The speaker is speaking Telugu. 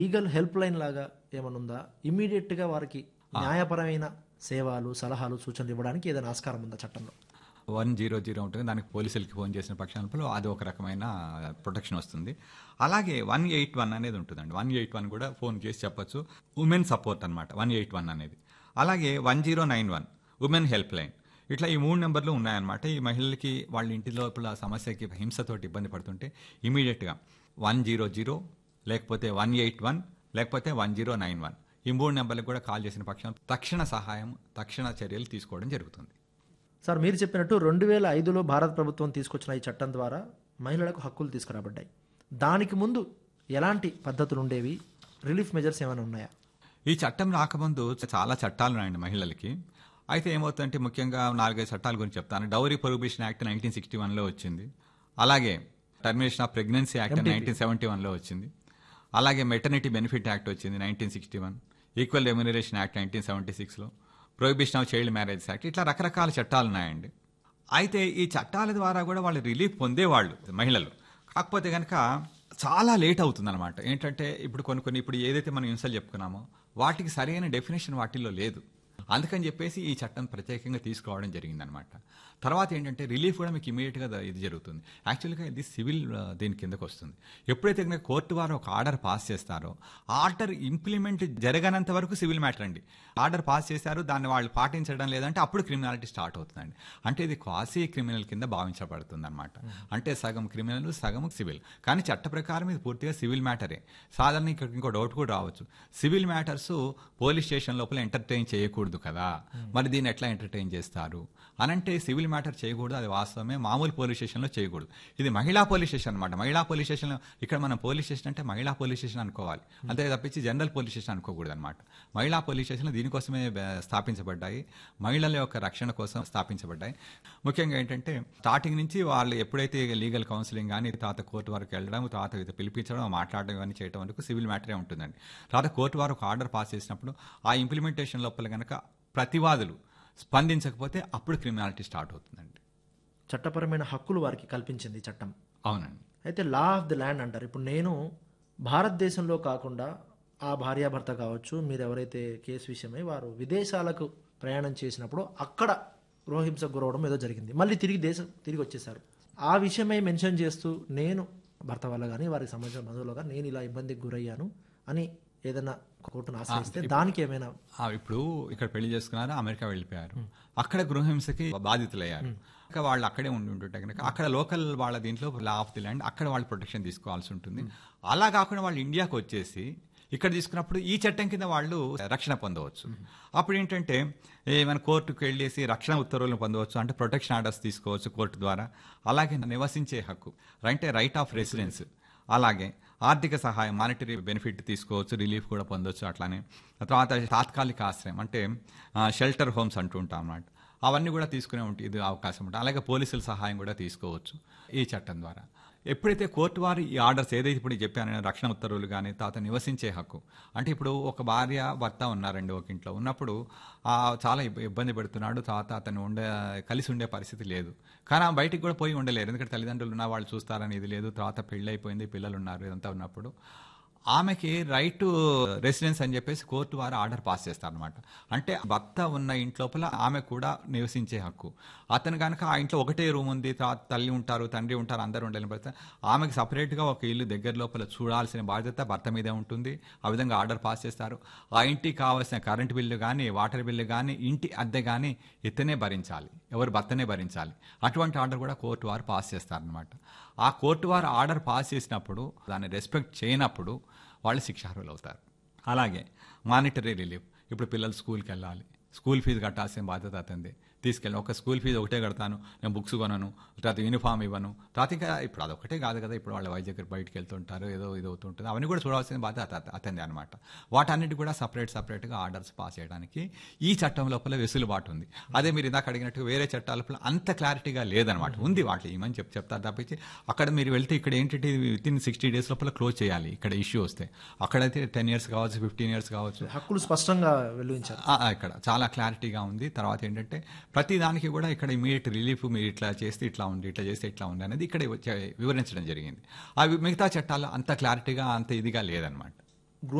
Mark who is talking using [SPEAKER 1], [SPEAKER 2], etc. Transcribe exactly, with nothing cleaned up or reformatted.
[SPEAKER 1] లీగల్ హెల్ప్ లైన్ లాగా ఏమైనా ఉందా? ఇమ్మీడియట్‌గా వారికి న్యాయపరమైన సేవలు, సలహాలు, సూచనలు ఇవ్వడానికి ఏదైనా ఆస్కారం ఉందా చట్టంలో?
[SPEAKER 2] వన్ జీరో జీరో ఉంటుంది. దానికి పోలీసులకి ఫోన్ చేసిన పక్షాలలో అది ఒక రకమైన ప్రొటెక్షన్ వస్తుంది. అలాగే వన్ ఎయిట్ వన్ అనేది ఉంటుందండి. వన్ ఎయిట్ వన్ కూడా ఫోన్ చేసి చెప్పొచ్చు. ఉమెన్ సపోర్ట్ అనమాట వన్ ఎయిట్ వన్ అనేది. అలాగే one zero nine one women help line. ఇట్లా ఈ మూడు నెంబర్లు ఉన్నాయన్నమాట. ఈ మహిళలకి వాళ్ళ ఇంటి లోపల సమస్యకి హింసతోటి ఇబ్బంది పడుతుంటే ఇమీడియట్గా వన్ జీరో జీరో లేకపోతే వన్ ఎయిట్ వన్ లేకపోతే వన్ జీరో నైన్ వన్ ఈ మూడు నెంబర్లకు కూడా కాల్ చేసిన పక్షం తక్షణ సహాయం, తక్షణ చర్యలు తీసుకోవడం జరుగుతుంది.
[SPEAKER 1] సార్, మీరు చెప్పినట్టు రెండు వేల ఐదులో భారత ప్రభుత్వం తీసుకొచ్చిన ఈ చట్టం ద్వారా మహిళలకు హక్కులు తీసుకురాబడ్డాయి. దానికి ముందు ఎలాంటి పద్ధతులు ఉండేవి? రిలీఫ్ మెజర్స్ ఏమైనా ఉన్నాయా?
[SPEAKER 2] ఈ చట్టం రాకముందు చాలా చట్టాలు ఉన్నాయండి మహిళలకి. అయితే ఏమవుతుందంటే ముఖ్యంగా నాలుగైదు చట్టాల గురించి చెప్తాను. Dowry prohibition act nineteen sixty వన్లో వచ్చింది. అలాగే termination of pregnancy act nineteen seventy వన్లో వచ్చింది. అలాగే మెటర్నిటీ బెనిఫిట్ యాక్ట్ వచ్చింది nineteen sixty one. Equal remuneration act nineteen seventy సిక్స్లో, prohibition of child marriage act, ఇట్లా రకరకాల చట్టాలు ఉన్నాయండి. అయితే ఈ చట్టాల ద్వారా కూడా వాళ్ళు రిలీఫ్ పొందేవాళ్ళు మహిళలు. కాకపోతే కనుక చాలా లేట్ అవుతుందన్నమాట. ఏంటంటే ఇప్పుడు కొన్ని కొన్ని ఇప్పుడు ఏదైతే మనం హింసలు చెప్పుకున్నామో వాటికి సరైన డెఫినేషన్ వాటిల్లో లేదు. అందుకని చెప్పేసి ఈ చట్టం ప్రత్యేకంగా తీసుకురావడం జరిగిందనమాట. తర్వాత ఏంటంటే రిలీఫ్ కూడా మీకు ఇమీడియట్గా ఇది జరుగుతుంది. యాక్చువల్గా ఇది సివిల్ దీని కిందకు వస్తుంది. ఎప్పుడైతే కనుక కోర్టు వారు ఒక ఆర్డర్ పాస్ చేస్తారో ఆర్డర్ ఇంప్లిమెంట్ జరగనంత వరకు సివిల్ మ్యాటర్ అండి. ఆర్డర్ పాస్ చేశారు, దాన్ని వాళ్ళు పాటించడం లేదంటే అప్పుడు క్రిమినాలిటీ స్టార్ట్ అవుతుందండి. అంటే ఇది క్వాసీ క్రిమినల్ కింద భావించబడుతుంది అనమాట. అంటే సగం క్రిమినల్, సగం సివిల్. కానీ చట్ట ప్రకారం ఇది పూర్తిగా సివిల్ మ్యాటరే. సాధారణ ఇక్కడ ఇంకో డౌట్ కూడా రావచ్చు, సివిల్ మ్యాటర్స్ పోలీస్ స్టేషన్ లోపల ఎంటర్టైన్ చేయకూడదు కదా, మరి దీన్ని ఎట్లా ఎంటర్టైన్ చేస్తారు అనంటే సివిల్ మ్యాటర్ చేయకూడదు, అది వాస్తవమే. మామూలు పోలీస్ స్టేషన్లో చేయకూడదు. ఇది మహిళా పోలీస్ స్టేషన్ అనమాట. మహిళా పోలీస్ స్టేషన్లో ఇక్కడ మనం పోలీస్ స్టేషన్ అంటే మహిళా పోలీస్ స్టేషన్ అనుకోవాలి, అంతే తప్పించి జనరల్ పోలీస్ స్టేషన్ అనుకోకూడదు అనమాట. మహిళా పోలీస్ స్టేషన్లు దీనికోసమే స్థాపించబడ్డాయి, మహిళల యొక్క రక్షణ కోసం స్థాపించబడ్డాయి. ముఖ్యంగా ఏంటంటే స్టార్టింగ్ నుంచి వాళ్ళు ఎప్పుడైతే లీగల్ కౌన్సిలింగ్ కానీ తర్వాత కోర్టు వరకు వెళ్ళడం, తర్వాత పిలిపించడం, మాట్లాడడం ఇవన్నీ చేయడం వరకు సివిల్ మ్యాటరే ఉంటుందండి. తర్వాత కోర్టు వారు ఒక ఆర్డర్ పాస్ చేసినప్పుడు ఆ ఇంప్లిమెంటేషన్ లోపల కనుక ప్రతివాదులు స్పందించకపోతే అప్పుడు క్రిమినాలిటీ స్టార్ట్ అవుతుందండి.
[SPEAKER 1] చట్టపరమైన హక్కులు వారికి కల్పించింది ఈ చట్టం.
[SPEAKER 2] అవునండి.
[SPEAKER 1] అయితే లా ఆఫ్ ది ల్యాండ్ అంటారు. ఇప్పుడు నేను భారతదేశంలో కాకుండా ఆ భార్యాభర్త కావచ్చు, మీరు ఎవరైతే కేసు విషయమై వారు విదేశాలకు ప్రయాణం చేసినప్పుడు అక్కడ గృహహింసకు గురవడం ఏదో జరిగింది, మళ్ళీ తిరిగి దేశం తిరిగి వచ్చేసారు. ఆ విషయమై మెన్షన్ చేస్తూ నేను భర్త వల్ల కానీ వారికి సంబంధించిన బంధువులు కానీ నేను ఇలా ఇబ్బందికి గురయ్యాను అని ఏదైనా కోర్టును ఆశ్రయిస్తే దానికి ఏమైనా
[SPEAKER 2] ఇప్పుడు ఇక్కడ పెళ్లి చేసుకున్నారు, అమెరికా వెళ్ళిపోయారు, అక్కడ గృహహింసకి బాధితులయ్యారు, ఇంకా వాళ్ళు అక్కడే ఉండి ఉంటుంటే కనుక అక్కడ లోకల్ వాళ్ళ దీంట్లో లా ఆఫ్ ది ల్యాండ్ అక్కడ వాళ్ళు ప్రొటెక్షన్ తీసుకోవాల్సి ఉంటుంది. అలా కాకుండా వాళ్ళు ఇండియాకి వచ్చేసి ఇక్కడ తీసుకున్నప్పుడు ఈ చట్టం కింద వాళ్ళు రక్షణ పొందవచ్చు. అప్పుడు ఏంటంటే మన కోర్టుకు వెళ్ళేసి రక్షణ ఉత్తర్వులను పొందవచ్చు, అంటే ప్రొటెక్షన్ ఆర్డర్స్ తీసుకోవచ్చు కోర్టు ద్వారా. అలాగే నివసించే హక్కు, అంటే రైట్ ఆఫ్ రెసిడెన్స్, అలాగే ఆర్థిక సహాయం, మానిటరీ బెనిఫిట్ తీసుకోవచ్చు, రిలీఫ్ కూడా పొందొచ్చు. అట్లానే తర్వాత తాత్కాలిక ఆశ్రయం అంటే షెల్టర్ హోమ్స్ అంటూ ఉంటాం అన్నమాట, అవన్నీ కూడా తీసుకునే ఉంటుంది ఇది అవకాశం ఉంటుంది. అలాగే పోలీసుల సహాయం కూడా తీసుకోవచ్చు ఈ చట్టం ద్వారా. ఎప్పుడైతే కోర్టు వారు ఈ ఆర్డర్స్ ఏదైతే ఇప్పుడు చెప్పాను, రక్షణ ఉత్తర్వులు కానీ తర్వాత నివసించే హక్కు, అంటే ఇప్పుడు ఒక భార్య భర్త ఉన్నారండి ఒక ఇంట్లో ఉన్నప్పుడు చాలా ఇబ్బంది పెడుతున్నాడు, తర్వాత అతను ఉండే కలిసి ఉండే పరిస్థితి లేదు, కానీ ఆ బయటికి కూడా పోయి ఉండలేరు, ఎందుకంటే తల్లిదండ్రులు ఉన్న వాళ్ళు చూస్తారని ఇది లేదు, తర్వాత పెళ్ళి అయిపోయింది, పిల్లలు ఉన్నారు, ఇదంతా ఉన్నప్పుడు ఆమెకి రైట్ టు రెసిడెన్స్ అని చెప్పేసి కోర్టు వారు ఆర్డర్ పాస్ చేస్తారనమాట. అంటే భర్త ఉన్న ఇంట్లోపల ఆమె కూడా నివసించే హక్కు. అతను కనుక ఆ ఇంట్లో ఒకటే రూమ్ ఉంది, తల్లి ఉంటారు, తండ్రి ఉంటారు, అందరూ ఉండాలని పడితే ఆమెకి సపరేట్గా ఒక ఇల్లు దగ్గర లోపల చూడాల్సిన బాధ్యత భర్త మీదే ఉంటుంది. ఆ విధంగా ఆర్డర్ పాస్ చేస్తారు. ఆ ఇంటికి కావాల్సిన కరెంటు బిల్లు కానీ వాటర్ బిల్లు కానీ ఇంటి అద్దె కానీ ఇతనే భరించాలి, ఎవరు భర్తనే భరించాలి. అటువంటి ఆర్డర్ కూడా కోర్టు వారు పాస్ చేస్తారనమాట. ఆ కోర్టు వారు ఆర్డర్ పాస్ చేసినప్పుడు దాన్ని రెస్పెక్ట్ చేయనప్పుడు వాళ్ళు శిక్షార్హులు అవుతారు. అలాగే మానిటరీ రిలీఫ్, ఇప్పుడు పిల్లలు స్కూల్కి వెళ్ళాలి, స్కూల్ ఫీజు కట్టాల్సిన బాధ్యత అతంది, తీసుకెళ్ళి ఒక స్కూల్ ఫీజు ఒకటే కడతాను, నేను బుక్స్ కొనను, తర్వాత యూనిఫామ్ ఇవ్వను, తర్వాత ఇంకా ఇప్పుడు అదొకటే కాదు కదా, ఇప్పుడు వాళ్ళ వైద్య దగ్గర బయటకు వెళ్తుంటారు, ఏదో ఇది అవుతుంటుంది, అవన్నీ కూడా చూడాల్సిన బాధ్యత అతంది అనమాట. వాటన్నిటి కూడా సపరేట్ సపరేట్గా ఆర్డర్స్ పాస్ చేయడానికి ఈ చట్టం లోపల వెసులుబాటు ఉంది. అదే మీరు ఇందాక అడిగినట్టుగా వేరే చట్టాల లోపల అంత క్లారిటీగా లేదనమాట. ఉంది వాటి ఏమని చెప్పి చెప్తారు తప్పించి అక్కడ మీరు వెళ్తే ఇక్కడ ఏంటంటే విత్ ఇన్ సిక్స్టీ డేస్ లోపల క్లోజ్ చేయాలి ఇక్కడ ఇష్యూ వస్తే, అక్కడైతే టెన్ ఇయర్స్ కావచ్చు, ఫిఫ్టీన్ ఇయర్స్ కావచ్చు,
[SPEAKER 1] హక్కులు స్పష్టంగా వెలువరించారు.
[SPEAKER 2] ఇక్కడ చాలా క్లారిటీగా ఉంది. తర్వాత ఏంటంటే ప్రతి దానికి కూడా ఇక్కడ ఇమీడియట్ రిలీఫ్, మీరు ఇట్లా చేస్తే ఇట్లా ఉంది, ఇట్లా చేస్తే ఇట్లా ఉంది అనేది ఇక్కడ వివరించడం జరిగింది. ఆ మిగతా చట్టాలు అంత క్లారిటీగా అంత ఇదిగా లేదనమాట.